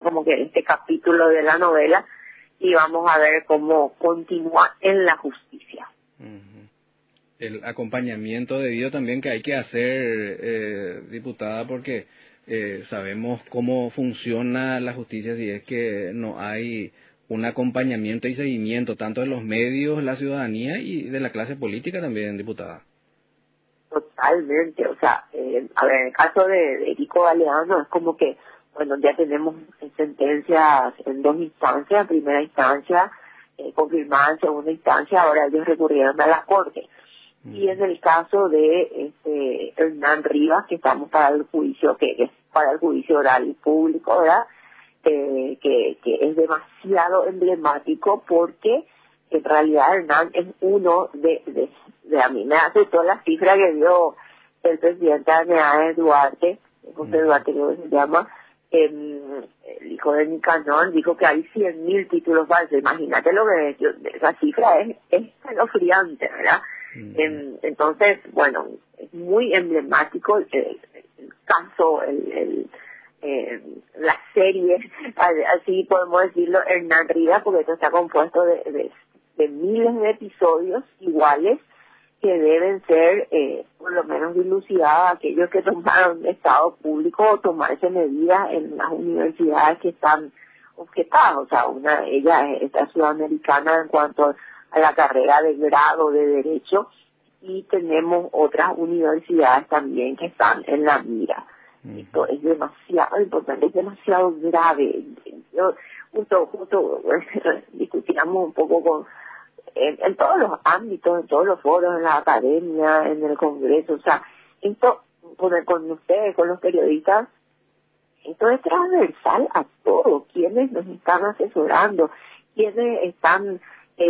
como que este capítulo de la novela y vamos a ver cómo continúa en la justicia. El acompañamiento debido también que hay que hacer, diputada, porque sabemos cómo funciona la justicia si es que no hay un acompañamiento y seguimiento tanto de los medios, la ciudadanía y de la clase política también, diputada. Totalmente, o sea, a ver, en el caso de Erico Galeano es como que, bueno, ya tenemos sentencias en 2 instancias, en primera instancia, confirmada en segunda instancia, ahora ellos recurrieron a la Corte. Y en el caso de Hernán Rivas, que estamos para el juicio, que es para el juicio oral y público, ¿verdad? Que es demasiado emblemático porque en realidad Hernán es uno de a mí me hace toda la cifra que dio el presidente de Duarte, José Duarte creo que se llama, el hijo de Nicanor, dijo que hay 100.000 títulos falsos. Imagínate lo que esa cifra es escalofriante, ¿verdad? Entonces, bueno, es muy emblemático el caso, la serie, así podemos decirlo, Hernán Rivas, porque esto está compuesto de miles de episodios iguales que deben ser por lo menos dilucidados aquellos que tomaron estado público o tomarse medidas en las universidades que están objetadas. O sea, ella es sudamericana en cuanto a la carrera de grado de Derecho y tenemos otras universidades también que están en la mira. Esto es demasiado importante, es demasiado grave. Yo justo discutíamos un poco en todos los ámbitos, en todos los foros, en la academia, en el Congreso, o sea, esto con ustedes, con los periodistas, esto es transversal a todo, quienes nos están asesorando, quienes están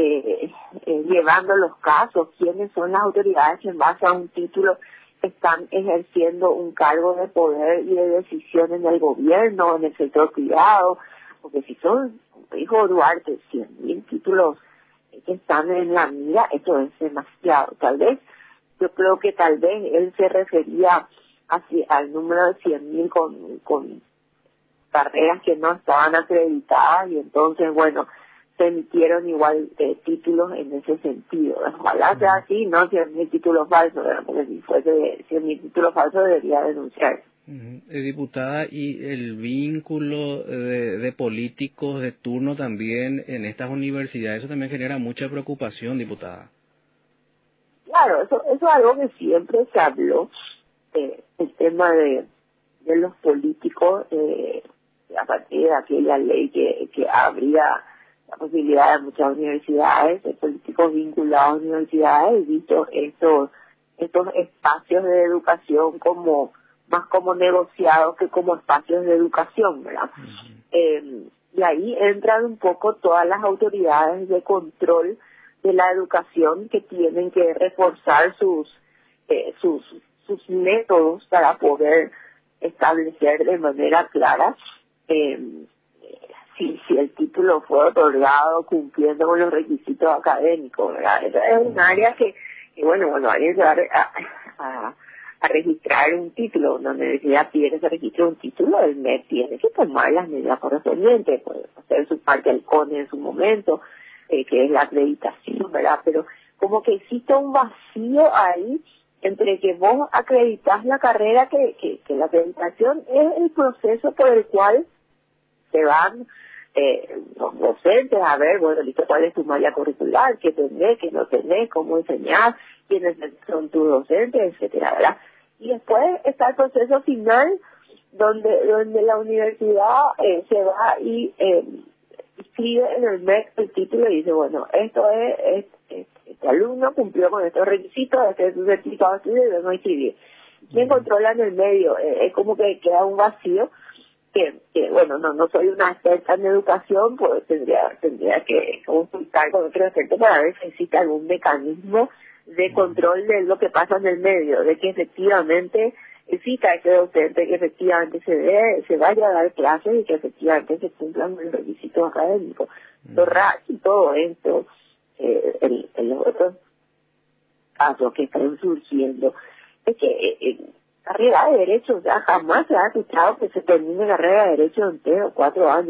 llevando los casos, quiénes son las autoridades que en base a un título están ejerciendo un cargo de poder y de decisión en el gobierno, en el sector privado, porque si son, como dijo Duarte, 100.000 títulos que están en la mira, esto es demasiado. Tal vez, yo creo que tal vez él se refería al número de 100.000 con carreras que no estaban acreditadas y entonces, bueno, se emitieron igual títulos en ese sentido. Ojalá sea así, no 100.000 títulos falsos, ¿verdad? Porque si fuese 100.000 títulos falsos debería denunciar. Diputada, y el vínculo de políticos de turno también en estas universidades, eso también genera mucha preocupación, diputada. Claro, eso es algo que siempre se habló, el tema de los políticos, a partir de aquella ley que abría la posibilidad de muchas universidades, de políticos vinculados a universidades, y visto estos espacios de educación más como negociados que como espacios de educación, ¿verdad? Y ahí entran un poco todas las autoridades de control de la educación que tienen que reforzar sus métodos para poder establecer de manera clara si el título fue otorgado cumpliendo con los requisitos académicos, ¿verdad? Esa es un área que bueno, alguien se va a registrar un título, una universidad pide que se registre un título, el MEP tiene que tomar las medidas correspondientes, puede hacer su parte al CONE en su momento, que es la acreditación, ¿verdad? Pero como que existe un vacío ahí entre que vos acreditas la carrera, que la acreditación es el proceso por el cual se van los docentes a ver, bueno, listo, cuál es tu malla curricular, qué tenés, qué no tenés, cómo enseñar, quiénes son tus docentes, etcétera, ¿verdad? Y después está el proceso final donde la universidad se va y escribe en el MEC el título y dice, bueno, esto es este alumno cumplió con estos requisitos, este es su certificado de estudio y vengo a inscribir. ¿Quién controla en el medio? Es como que queda un vacío que bueno, no soy una experta en educación, pues tendría que consultar con otro experto para ver si existe algún mecanismo de control de lo que pasa en el medio, de que efectivamente exista ese docente, que efectivamente se vaya a dar clases y que efectivamente se cumplan los requisitos académicos. Y todo esto, en los otros casos que están surgiendo, es que carrera de Derecho, ya jamás se ha escuchado que se termine carrera de Derecho en 3 o 4 años.